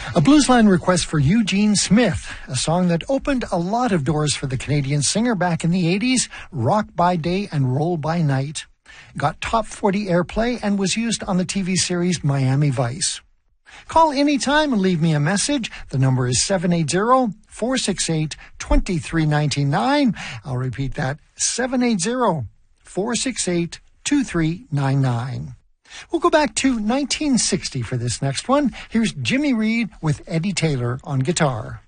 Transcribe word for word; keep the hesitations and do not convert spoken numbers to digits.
A Bluesline request for Eugene Smith, a song that opened a lot of doors for the Canadian singer back in the eighties, Rock by Day and Roll by Night. Got top forty airplay and was used on the T V series Miami Vice. Call anytime and leave me a message. The number is seven eight zero, four six eight, two three nine nine. I'll repeat that, seven eight zero, four six eight, two three nine nine. We'll go back to nineteen sixty for this next one. Here's Jimmy Reed with Eddie Taylor on guitar.